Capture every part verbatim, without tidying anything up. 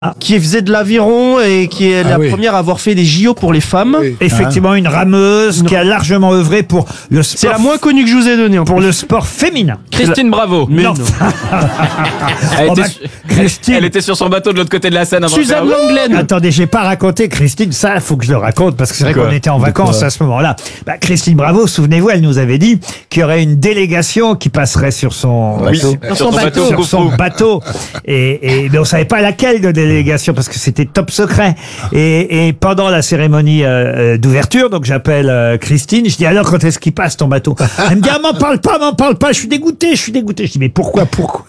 qui faisait de l'aviron et qui est Ah la oui. première à avoir fait des J O pour les femmes. Oui. Effectivement, une rameuse Une- qui a largement œuvré pour le sport. C'est la moins connue que je vous ai donnée. en pour plus. le sport féminin. Christine Bravo. Mais Non. non. Elle, Oh était bah, su- Christine. elle était sur son bateau de l'autre côté de la Seine. avant de Suzanne faire- Langlaine. Attendez, j'ai pas raconté Christine, ça, il faut que je le raconte parce que c'est vrai Quoi qu'on était en vacances à ce moment-là. Bah, Christine Bravo, souvenez-vous, elle nous avait dit qu'il y aurait une délégation qui passerait sur son Oui, bateau. sur son bateau. Sur son Coufou. bateau. Et, et mais on savait pas laquelle de délégation parce que c'était top secret. Et, et pendant la cérémonie euh, euh, d'ouverture, donc j'appelle euh, Christine, je dis alors quand est-ce qu'il passe ton bateau? Elle me dit ah m'en parle pas, m'en parle pas, je suis dégoûté, je suis dégoûté. Je dis mais pourquoi, pourquoi?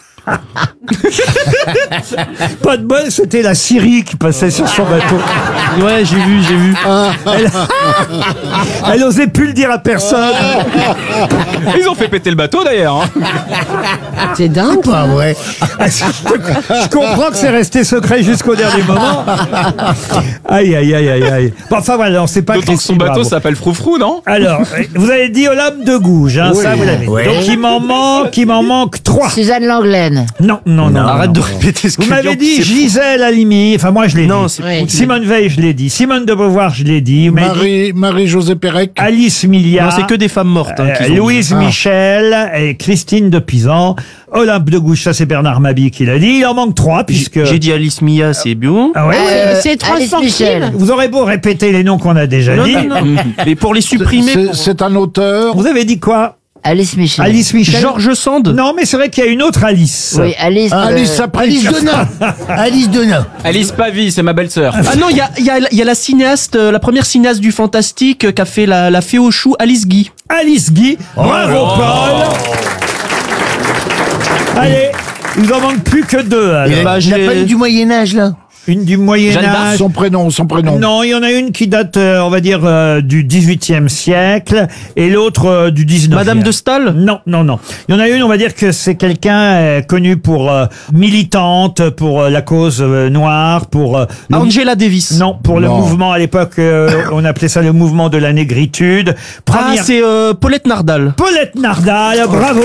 Pas de bol, c'était la Syrie qui passait sur son bateau. Ouais, j'ai vu, j'ai vu. Elle, elle osait plus le dire à personne. Ils ont fait péter le bateau d'ailleurs. hein. C'est dingue. Pas vrai. Je comprends que c'est resté secret jusqu'au dernier moment. Aïe, aïe, aïe, aïe, aïe. Bon, enfin voilà, on sait pas D'autant que son Christine bateau Bravo. s'appelle Froufrou, non? Alors, vous avez dit Olympe de Gouges, hein, Oui. ça vous l'avez dit. Oui. Donc il m'en manque, il m'en manque trois. Suzanne Langlaine. Non, non, non. Arrête non. de répéter ce que Vous m'avez tu dit dis. Gisèle Halimi, enfin moi je l'ai Non, dit. c'est Oui. Simone Veil, je l'ai dit. Simone de Beauvoir, je l'ai dit. Vous m'avez dit Marie, Marie-Josée Pérec. Alice Milia. Non, c'est que des femmes mortes. hein, Euh, qu'ils ont Louise Ah. Michel et Christine de Pisan. Olympe de Gouges, ça c'est Bernard Mabie qui l'a dit. Il en manque trois dit. puisque... J'ai dit Alice Mia, c'est bio. Ah ouais, Euh, c'est trois Alice sportives. Michel. Vous aurez beau répéter les noms qu'on a déjà Non, dit. non, non. Mais pour les supprimer, C'est- pour- C'est un auteur. Vous avez dit quoi? Alice Michel. Alice Michel. Georges Sand. Non, mais c'est vrai qu'il y a une autre Alice. Oui, Alice. Alice euh, Sapri. Alice Denain. Alice Denain. Alice Pavie, c'est ma belle-sœur. Ah non, il y a, il y, a, il y a la cinéaste, euh, la première cinéaste du fantastique euh, qui a fait la, la fée aux choux, Alice Guy. Alice Guy. Bravo, Paul. Allez, il vous en manque plus que deux. alors. Il Bah, a, il a j'ai- pas une du Moyen-Âge, là. Une du Moyen Jeanne d'Arc, Âge. Son prénom, son prénom. Non, il y en a une qui date, euh, on va dire, euh, du dix-huitième siècle et l'autre euh, du dix-neuvième. Madame de Staël. Non, non, non. Il y en a une, on va dire que c'est quelqu'un euh, connu pour euh, militante, pour euh, la cause euh, noire, pour euh, le- Angela Davis. non, pour le Non. mouvement à l'époque, euh, on appelait ça le mouvement de la négritude. Ah, Première- c'est euh, Paulette Nardal. Paulette Nardal, bravo.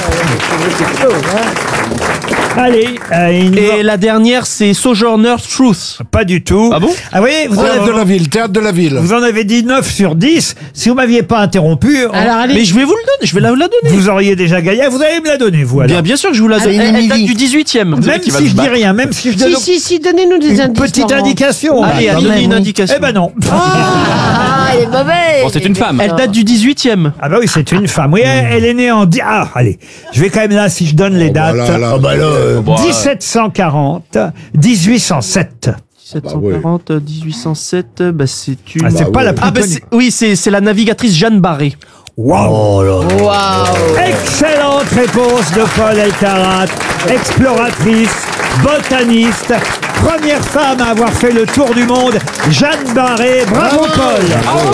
Allez, euh, une- Et la dernière, c'est Sojourner Truth. pas du tout. Ah bon Ah oui, vous, en Théâtre de avez, la ville, théâtre de la ville. vous en avez dit neuf sur dix. Si vous m'aviez pas interrompu, on- Alors, allez. Mais je vais vous le donner, je vais la, la donner. vous auriez déjà gagné. Vous allez me la donner, vous, alors. Bien, bien sûr que je vous la donne. Allez, Elle, elle date Émilie. du dix-huitième. Même qui va si se je dis battre. rien, même si je donne Si, si, si, donnez-nous des une indices. petite Laurent. indication. Allez, Ah, allez, quand donnez même. une indication. Eh ben non. Ah, elle est mauvaise. Bon, c'est une femme. Elle date du dix-huitième. Ah bah oui, c'est une femme. Oui, elle, elle est née en... di- Ah, allez. Je vais quand même là, si je donne les Oh, bah dates. là, là. Ah bah là, euh, Bon, dix-sept cent quarante, dix-huit cent sept. dix-sept cent quarante, dix-huit cent sept, bah c'est une... Ah, c'est Bah pas ouais. la plus Ah bah connue. c'est- oui, c'est c'est la navigatrice Jeanne Barré. Waouh. Oh là. Waouh. Excellente réponse de Paul Elkarat, exploratrice, botaniste, première femme à avoir fait le tour du monde, Jeanne Barré. Bravo, Paul.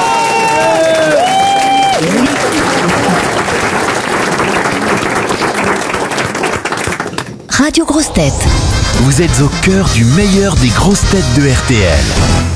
Radio Grosses Têtes. Vous êtes au cœur du meilleur des grosses têtes de R T L.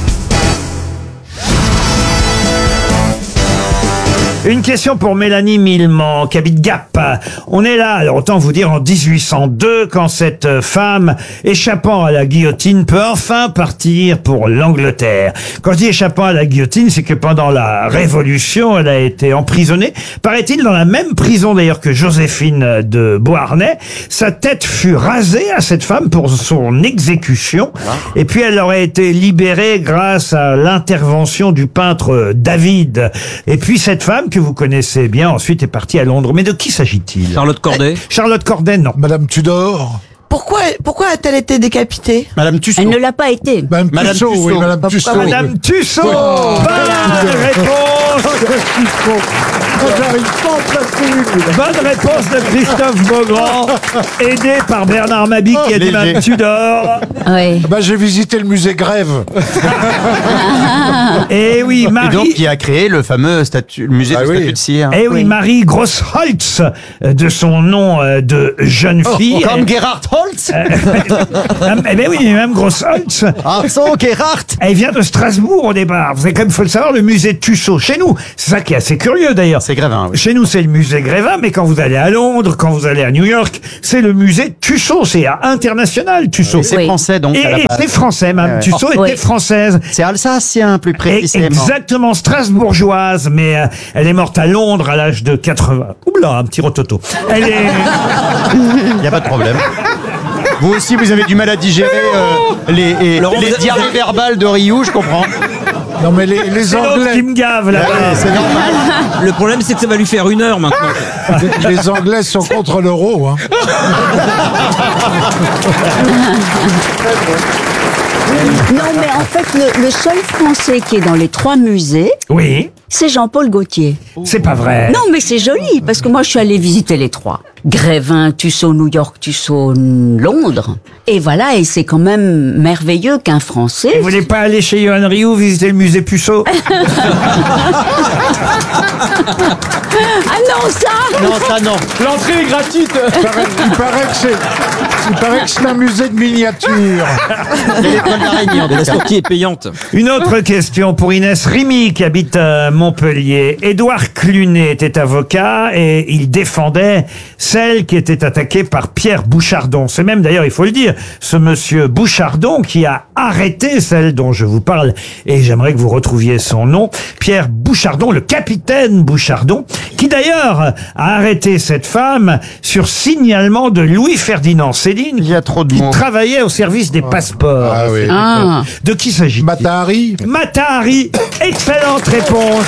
Une question pour Mélanie Millement, qui habite Gap. On est là, alors autant vous dire en dix-huit cent deux, quand cette femme, échappant à la guillotine, peut enfin partir pour l'Angleterre. Quand je dis échappant à la guillotine, c'est que pendant la Révolution, elle a été emprisonnée, paraît-il dans la même prison d'ailleurs que Joséphine de Beauharnais. Sa tête fut rasée à cette femme pour son exécution, et puis elle aurait été libérée grâce à l'intervention du peintre David. Et puis cette femme, que vous connaissez bien, ensuite est partie à Londres. Mais de qui s'agit-il? Charlotte Corday. Charlotte Corday, non. Madame Tudor. Pourquoi, pourquoi a-t-elle été décapitée? Madame Tussaud. Elle ne l'a pas été. Madame, Madame Tussaud, oui, Tussaud. Madame Pourquoi Tussaud. Madame Tussaud. Oh. Bonne réponse. J'arrive pas à placer une. Bonne réponse de Christophe Beaugrand, aidé par Bernard Mabie qui a dit Madame Tudor. Oui. Bah, j'ai visité le musée Grève. Et oui, Et Marie. donc, qui a créé le fameux statut, le musée Ah du oui. statut de cire. Eh oui, Marie Grossholtz, euh, de son nom euh, de jeune fille. Comme Gerhard Holtz. Ah, eh ben oui, même Grossholtz. Ah, so, Gerhard. Elle vient de Strasbourg au départ. Vous savez quand même, faut le savoir, le musée Tussaud. Chez nous, nous, c'est ça qui est assez curieux d'ailleurs. C'est Grévin, oui. Chez nous, c'est le musée Grévin, mais quand vous allez à Londres, quand vous allez à New York, c'est le musée Tussaud. C'est international, Tussaud. Et c'est Oui. français, donc, Et, à la et base. c'est français, même. Ouais, ouais. Tussaud Oh, était oui. française. C'est alsacien, plus Et précisément. exactement, strasbourgeoise, mais euh, elle est morte à Londres à l'âge de quatre-vingts. Oula, un petit rototo. Elle est... Il n'y a pas de problème. Vous aussi, vous avez du mal à digérer euh, les, et- Laurent, les vous- diarrhées verbales de Ryu, je comprends. Non, mais les, les C'est l'autre qui Anglais, me gave, là. Ouais, c'est normal. Le problème, c'est que ça va lui faire une heure maintenant. les Anglais sont contre l'euro. Hein. Non, mais en fait, le, le seul Français qui est dans les trois musées, Oui, c'est Jean-Paul Gaultier. c'est pas vrai. Non, mais c'est joli, parce que moi, je suis allée visiter les trois. Grévin, Tussaud, New York, Tussaud, Londres. Et voilà, et c'est quand même merveilleux qu'un Français... Vous voulez pas aller chez Yohan Ryu visiter le musée Puceau? Ah non, ça Non, ça non. L'entrée est gratuite. Il paraît, il paraît que c'est, il paraît que c'est un musée de miniatures. C'est l'étoile d'araignée, en tout La cas. sortie est payante. Une autre question pour Inès Rimy qui habite à Montpellier. Édouard Clunet était avocat et il défendait celle qui était attaquée par Pierre Bouchardon. C'est même d'ailleurs, il faut le dire, ce monsieur Bouchardon qui a arrêté celle dont je vous parle et j'aimerais que vous retrouviez son nom. Pierre Bouchardon, le capitaine Bouchardon, qui d'ailleurs a arrêté cette femme sur signalement de Louis-Ferdinand Céline. Il y a trop de qui mots. travaillait au service des passeports. Ah oui. Ah. De qui s'agit-il? Matahari. Matahari, excellente réponse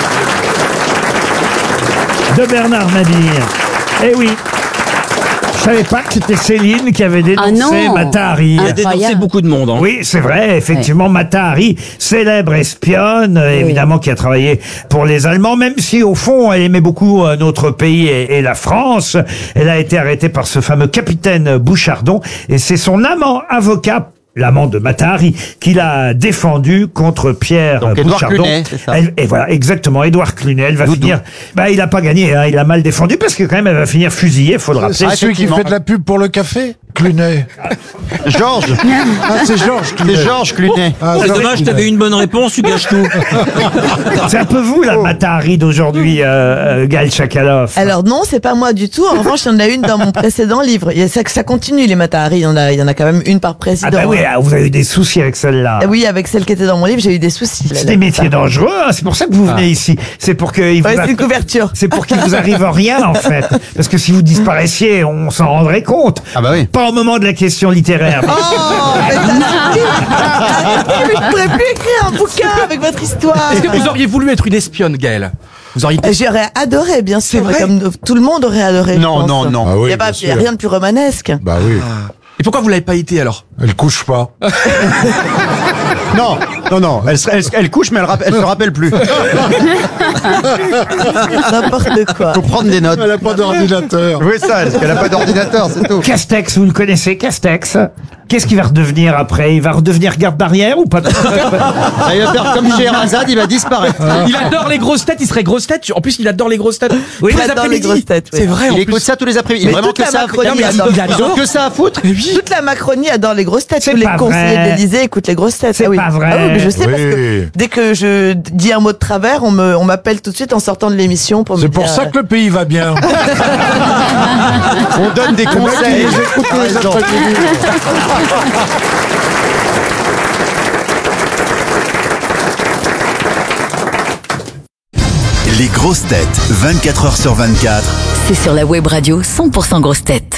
de Bernard Mabille. Eh oui, je savais pas que c'était Céline qui avait dénoncé Ah non. Matahari. Il a dénoncé Incroyable. beaucoup de monde. Hein. Oui, c'est vrai, effectivement, Matahari, célèbre espionne, euh, évidemment, qui a travaillé pour les Allemands, même si, au fond, elle aimait beaucoup euh, notre pays et, et la France. Elle a été arrêtée par ce fameux capitaine Bouchardon, et c'est son amant avocat, l'amant de Matahari, qui l'a défendu contre Pierre Donc, Édouard Bouchardon. Clunet, c'est ça. Elle- et voilà, exactement, Édouard Clunet. Elle va Doudou. finir... Bah, il a pas gagné, hein, il a mal défendu, parce que quand même, elle va finir fusillée, faut le rappeler. C'est celui qui effectivement. fait de la pub pour le café. Clunet. Georges. Ah, c'est Georges Clunet. C'est Georges Clunet. Ah, C'est Georges dommage, Clunet. t'avais une bonne réponse, tu gâches tout. C'est un peu vous, la Matahari d'aujourd'hui, euh, euh, Gaël Chakalov. Alors non, c'est pas moi du tout. En revanche, il y en a une dans mon précédent livre. Il y a, ça, ça continue, les Matahari. Il y en a, il y en a quand même une par président. Ah bah oui, ah, vous avez eu des soucis avec celle-là. Ah oui, avec celle qui était dans mon livre, j'ai eu des soucis. C'est des métiers dangereux, hein, c'est pour ça que vous venez ici. C'est pour que il vous Ouais, a- c'est une couverture. c'est pour qu'il vous arrive rien en fait. Parce que si vous disparaissaiez, on s'en rendrait compte. Ah bah oui. Pas au moment de la question littéraire. mais- Oh, mais arrêtez, arrêtez, mais je pourrais plus écrire un bouquin avec votre histoire. Est-ce que vous auriez voulu être une espionne, Gaël? Vous auriez Euh, J'aurais adoré, bien sûr, comme euh, tout le monde aurait adoré. je Non, pense. non, non. Ah Il oui, n'y a, pas- bien il y a sûr. rien de plus romanesque. Bah oui. Et pourquoi vous l'avez pas été alors? Elle couche pas. Non, non, non. Elle, se- elle, se- elle couche, mais elle, rapp- elle se rappelle plus. N'importe quoi. Faut prendre des notes. Elle a pas d'ordinateur. Oui, ça, parce qu'elle a pas d'ordinateur, c'est tout. Castex, vous le connaissez, Castex. Qu'est-ce qu'il va redevenir après? Il va redevenir garde barrière ou pas? Ah, il va faire comme Scheherazade, il va disparaître. Il adore les grosses têtes, il serait grosse tête. En plus, il adore les grosses têtes. Oui, Tous il adore les après-midi. grosses têtes, oui. C'est vrai, en Il plus. écoute ça tous les après-midi. Mais Vraiment toute que la ça. Macronie Non, mais adore. ils ont que ça à foutre. Toute la Macronie adore les grosses têtes. C'est Tous les pas conseillers vrai. de l'Élysée écoutent les grosses têtes. C'est Ah oui. pas vrai. Ah oui, mais je sais parce que Oui. dès que je dis un mot de travers, on me, on m'appelle tout de suite en sortant de l'émission pour me C'est dire. pour ça que le pays va bien. On donne des conseils. J'écoute tous les T'as raison. après-midi. Les grosses têtes, vingt-quatre heures sur vingt-quatre. C'est sur la web radio cent pour cent grosses têtes.